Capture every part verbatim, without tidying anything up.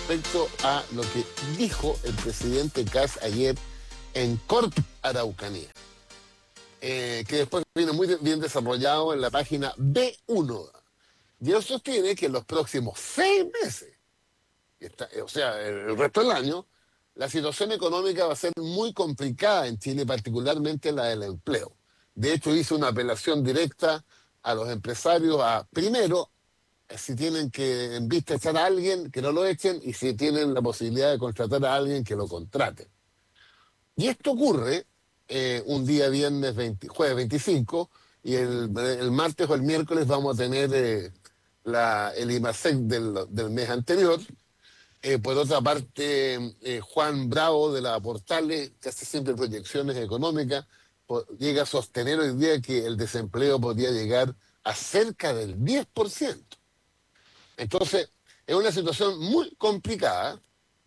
respecto a lo que dijo el presidente Kast ayer en Corp Araucanía, eh, que después viene muy bien desarrollado en la página B uno. Y él sostiene que en los próximos seis meses, está, o sea, el resto del año, la situación económica va a ser muy complicada en Chile, particularmente la del empleo. De hecho, hizo una apelación directa a los empresarios a, primero, si tienen que en vista echar a alguien, que no lo echen, y si tienen la posibilidad de contratar a alguien, que lo contraten. Y esto ocurre eh, un día viernes veinte, jueves veinticinco, y el, el martes o el miércoles vamos a tener eh, la, el IMASEC del, del mes anterior. Eh, por otra parte, eh, Juan Bravo de la Portales, que hace siempre proyecciones económicas, po- llega a sostener hoy día que el desempleo podría llegar a cerca del diez por ciento. Entonces, es una situación muy complicada.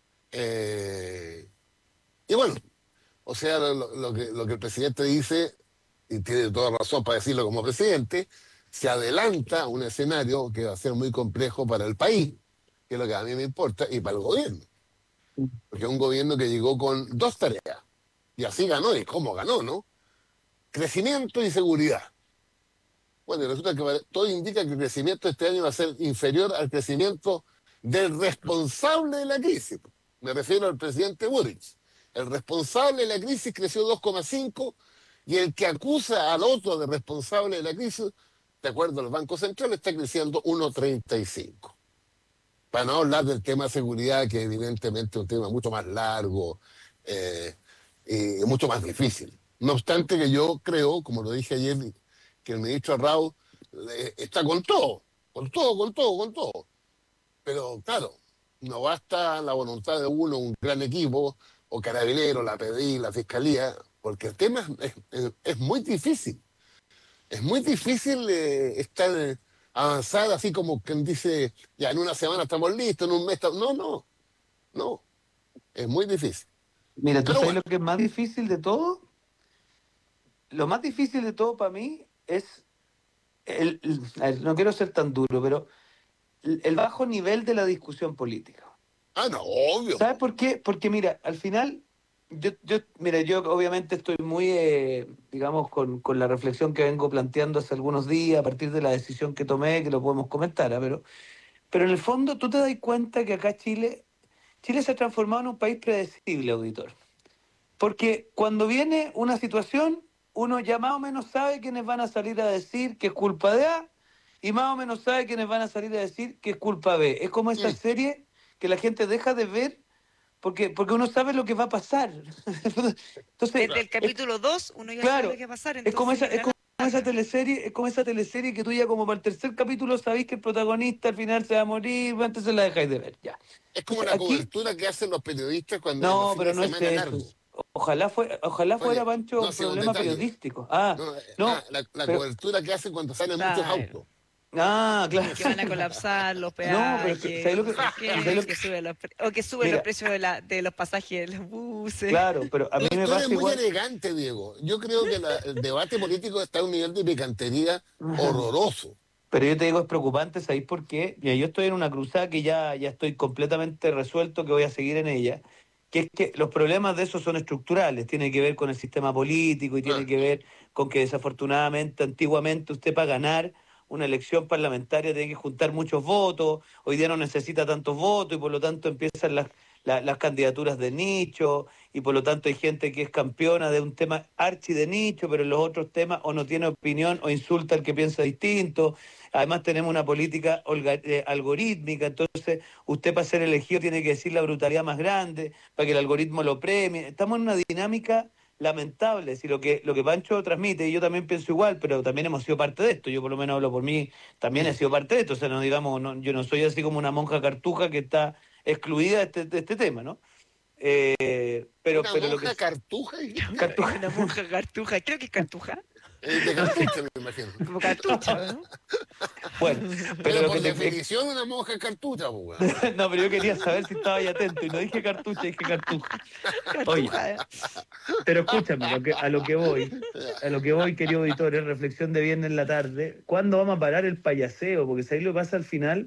eh, y bueno, o sea, lo, lo que, lo que el presidente dice, y tiene toda razón para decirlo como presidente, se adelanta a un escenario que va a ser muy complejo para el país, que es lo que a mí me importa, y para el gobierno. Porque es un gobierno que llegó con dos tareas, y así ganó, y cómo ganó, ¿no? Crecimiento y seguridad. Bueno, y resulta que va- todo indica que el crecimiento este año va a ser inferior al crecimiento del responsable de la crisis. Me refiero al presidente Boric. El responsable de la crisis creció dos coma cinco y el que acusa al otro de responsable de la crisis, de acuerdo al Banco Central, está creciendo uno coma treinta y cinco. Para no hablar del tema de seguridad, que evidentemente es un tema mucho más largo eh, y mucho más difícil. No obstante que yo creo, como lo dije ayer, que el ministro Arrau eh, está con todo, con todo, con todo, con todo. Pero claro, no basta la voluntad de uno, un gran equipo, o Carabinero, la P D I, la Fiscalía, porque el tema es, es- es muy difícil. Es muy difícil eh, estar eh, avanzar así como quien dice, ya en una semana estamos listos, en un mes estamos... No, no, no, es muy difícil. Mira, ¿tú Pero sabes bueno, lo que es más difícil de todo? Lo más difícil de todo para mí es, el, el- a ver, no quiero ser tan duro, pero el, el bajo nivel de la discusión política. ah, no, obvio. ¿Sabes por qué? Porque mira, al final, yo, yo, mira, yo obviamente estoy muy, eh, digamos, con, con la reflexión que vengo planteando hace algunos días a partir de la decisión que tomé, que lo podemos comentar, ¿ah? Pero, pero en el fondo tú te das cuenta que acá Chile, Chile se ha transformado en un país predecible, auditor. Porque cuando viene una situación, uno ya más o menos sabe quiénes van a salir a decir que es culpa de A y más o menos sabe quiénes van a salir a decir que es culpa B. Es como esa Mm, serie que la gente deja de ver porque, porque uno sabe lo que va a pasar. Entonces, Desde claro. el es, capítulo dos uno ya sabe lo claro, que va a pasar, es como entonces esa, ni es una como esa lata. teleserie, es como esa teleserie que tú ya como para el tercer capítulo sabéis que el protagonista al final se va a morir, entonces la dejáis de ver, ya. Es como Entonces la aquí cobertura que hacen los periodistas cuando en los no, fines pero de no es semana eso. largos. Ojalá fuera, ojalá fuera, Oye, Pancho, no un sea un problema detalle. periodístico. Ah, No, eh, ah, no, la, la pero, cobertura que hacen cuando salen muchos Claro. autos. ah, claro. Que van a colapsar los No, pero es que, peajes, ¿sabes o lo no que, sé ¿sabes qué, lo que? que sube los pre- o que sube los Mira, precios de, la, de los pasajes de los buses. claro, pero a mí Tú, me tú eres pasa muy igual. elegante, Diego. Yo creo que la- el debate político está a un nivel de picantería horroroso. Pero yo te digo, es preocupante, ¿sabéis por qué? Mira, yo estoy en una cruzada que ya, ya estoy completamente resuelto, que voy a seguir en ella, que es que los problemas de eso son estructurales, tiene que ver con el sistema político y tiene Ah, que ver con que desafortunadamente, antiguamente, usted para ganar una elección parlamentaria tiene que juntar muchos votos, hoy día no necesita tantos votos y por lo tanto empiezan las, la- las candidaturas de nicho y por lo tanto hay gente que es campeona de un tema archi de nicho, pero en los otros temas o no tiene opinión o insulta al que piensa distinto. Además tenemos una política olga- eh, algorítmica, entonces usted para ser elegido tiene que decir la brutalidad más grande para que el algoritmo lo premie. Estamos en una dinámica lamentable, si lo que, lo que Pancho transmite, y yo también pienso igual, pero también hemos sido parte de esto, yo por lo menos hablo por mí, también he mm. sido parte de esto, o sea, no digamos, no, yo no soy así como una monja cartuja que está excluida de este, de este tema, ¿no? Eh, pero, Una pero lo que monja es cartuja, dijiste. cartuja. Una monja cartuja, creo que es cartuja, Eh, de cartucho, me imagino. como cartucho, ¿no? Bueno, pero Pero lo por que te, eh, definición, una monja cartucha, pues, weón. no, pero yo quería saber si estaba ahí atento y no dije cartucha, dije cartuja. Oye, Cartuja, ¿eh? pero escúchame, lo que, a lo que voy, a lo que voy, querido auditor, es reflexión de viernes en la tarde. ¿Cuándo vamos a parar el payaseo? Porque si ahí lo que pasa al final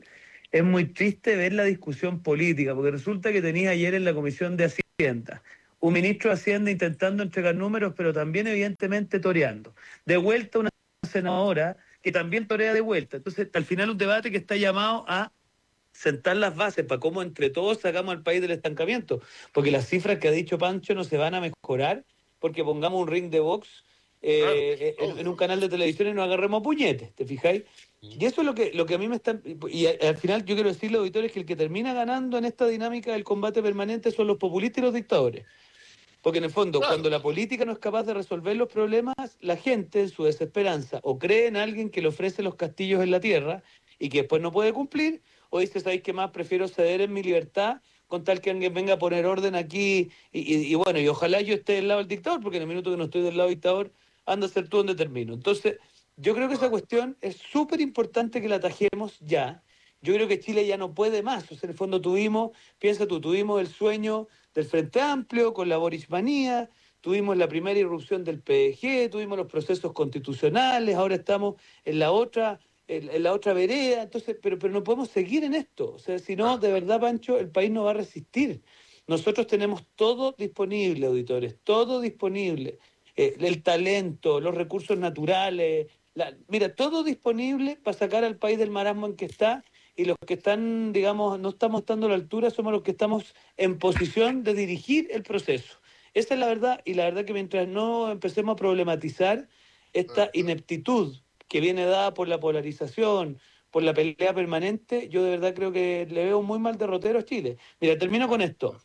es muy triste ver la discusión política, porque resulta que tenía ayer en la Comisión de Hacienda un ministro de Hacienda intentando entregar números, pero también evidentemente toreando. De vuelta una senadora que también torea de vuelta. Entonces, al final un debate que está llamado a sentar las bases para cómo entre todos sacamos al país del estancamiento, porque las cifras que ha dicho Pancho no se van a mejorar porque pongamos un ring de box Claro, eh, en, en un canal de televisión y nos agarremos a puñetes, ¿te fijáis? Y eso es lo que, lo que a mí me está... Y a- al final yo quiero decirle, auditores, que el que termina ganando en esta dinámica del combate permanente son los populistas y los dictadores. Porque en el fondo, claro. cuando la política no es capaz de resolver los problemas, la gente, en su desesperanza, o cree en alguien que le ofrece los castillos en la tierra y que después no puede cumplir, o dice, ¿sabéis qué más? Prefiero ceder en mi libertad con tal que alguien venga a poner orden aquí. Y, y- y bueno, y ojalá yo esté del lado del dictador, porque en el minuto que no estoy del lado del dictador, anda a ser tú donde termino. Entonces, yo creo que esa cuestión es súper importante que la atajemos ya. Yo creo que Chile ya no puede más. O sea, en el fondo tuvimos, piensa tú, tuvimos el sueño del Frente Amplio con la Borismanía, tuvimos la primera irrupción del P D G, tuvimos los procesos constitucionales, ahora estamos en la otra, en, en la otra vereda, entonces, pero, pero no podemos seguir en esto. O sea, si no, de verdad, Pancho, el país no va a resistir. Nosotros tenemos todo disponible, auditores, todo disponible. Eh, el talento, los recursos naturales, la, mira, todo disponible para sacar al país del marasmo en que está, y los que están, digamos, no estamos estando a la altura, somos los que estamos en posición de dirigir el proceso. Esa es la verdad, y la verdad que mientras no empecemos a problematizar esta ineptitud que viene dada por la polarización, por la pelea permanente, yo de verdad creo que le veo un muy mal derrotero a Chile. Mira, termino con esto.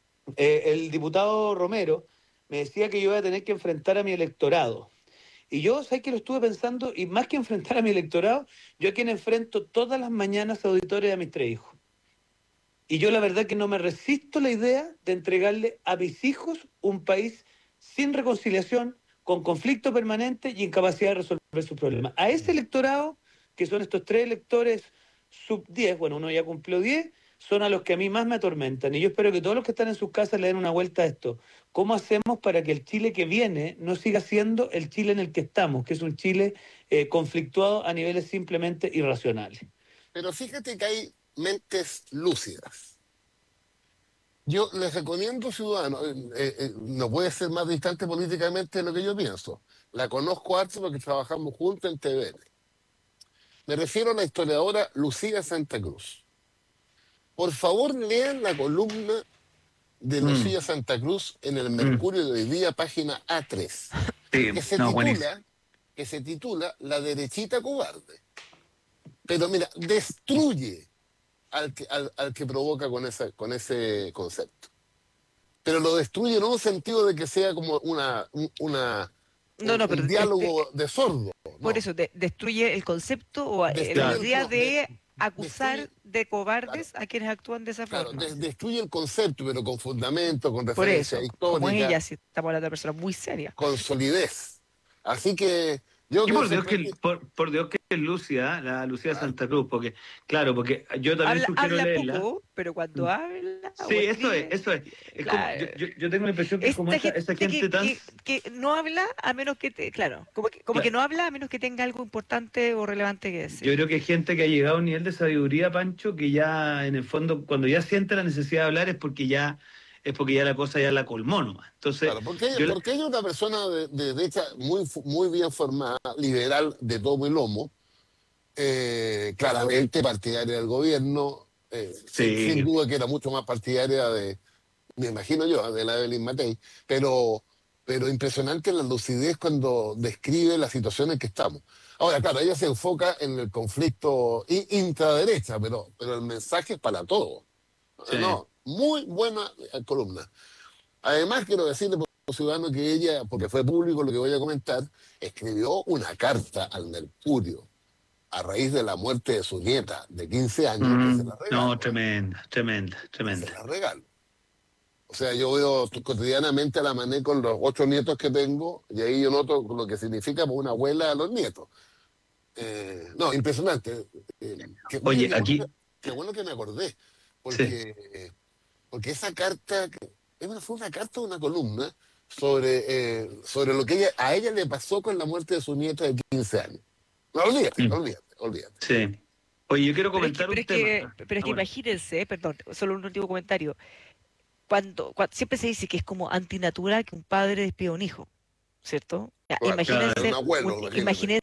Eh, el diputado Romero me decía que yo iba a tener que enfrentar a mi electorado. Y yo, ¿sabes que lo estuve pensando? Y más que enfrentar a mi electorado, yo a quien enfrento todas las mañanas, auditores, a mis tres hijos. Y yo la verdad que no me resisto a la idea de entregarle a mis hijos un país sin reconciliación, con conflicto permanente y incapacidad de resolver sus problemas. A ese electorado, que son estos tres electores sub diez, bueno, uno ya cumplió diez, son a los que a mí más me atormentan. Y yo espero que todos los que están en sus casas le den una vuelta a esto. ¿Cómo hacemos para que el Chile que viene no siga siendo el Chile en el que estamos, que es un Chile eh, conflictuado a niveles simplemente irracionales? Pero fíjate que hay mentes lúcidas. Yo les recomiendo, ciudadanos, eh, eh, eh, no puede ser más distante políticamente de lo que yo pienso. La conozco harto porque trabajamos juntos en T V N. Me refiero a la historiadora Lucía Santa Cruz. Por favor, lean la columna de Mm, Lucía Santa Cruz en el mm. Mercurio de hoy día, página A tres, Sí, que se no, buenísimo. titula, que se titula La derechita cobarde. Pero mira, destruye al que, al, al que provoca con, esa, con ese concepto. Pero lo destruye no en un sentido de que sea como una, un- una, No, un, no, pero un este, diálogo de sordo, por no. eso de- destruye el concepto o eh, la Destruye Claro. el, idea no, de- de destruye, acusar de claro, cobardes a quienes actúan de esa claro, forma. de- destruye el concepto, pero con fundamento, con Por referencia eso, como histórica, ella, si estamos hablando de personas muy serias. con solidez. Así que yo Y me por Dios que sorprendí. por, por Dios que es Lucia, la Lucía Claro, Santa Cruz, porque, claro, porque yo también Habla, sugiero habla leerla. poco, pero cuando habla Sí, o eso es, escribe, eso es. Es como, yo, claro. yo, yo tengo la impresión que es como Esta esa, gente esa gente que, tan, que, que no habla a menos que te, claro, como que, como que cla- no habla a menos que tenga algo importante o relevante que yo decir. creo que hay gente que ha llegado a un nivel de sabiduría, Pancho, que ya en el fondo, cuando ya siente la necesidad de hablar es porque ya, es porque ya la cosa ya la colmó nomás. Entonces, claro, porque ella, yo, la- porque ella es una persona de, de derecha muy, fu- muy bien formada, liberal de todo el lomo, eh, claramente partidaria del gobierno, eh, sin, sin sí, duda que era mucho más partidaria de, me imagino yo, de la Evelyn Matei, pero, pero impresionante la lucidez cuando describe la situación en que estamos. Ahora, claro, ella se enfoca en el conflicto in- intraderecha, pero, pero el mensaje es para todos. sí. No, muy buena eh, columna. Además, quiero decirle, por ciudadano, que ella, porque fue público lo que voy a comentar, escribió una carta al Mercurio a raíz de la muerte de su nieta de quince años, que se Mm, la no, regalo, ¿ah? tremenda, tremenda, Que se tremenda. la regalo. O sea, yo veo cotidianamente a la Mané con los ocho nietos que tengo, y ahí yo noto lo que significa para una abuela a los nietos. Eh, no, impresionante. Eh, que, oye, Oye, qué bueno que, aquí, qué bueno que me acordé, sí. porque, porque esa carta, que- es una- fue una carta o una columna sobre, eh, sobre lo que ella, a ella le pasó con la muerte de su nieta de quince años. No, olvídate, Mm, olvídate, olvídate. sí. Oye, yo quiero Pero es que, comentar pero un es tema. que, pero es Ah, que bueno. imagínense, perdón, solo un último comentario. Cuando, cua- siempre se dice que es como antinatural que un padre despida a un hijo, ¿cierto? Ya, Claro, Claro. un imagínense un, abuelo, imagínate.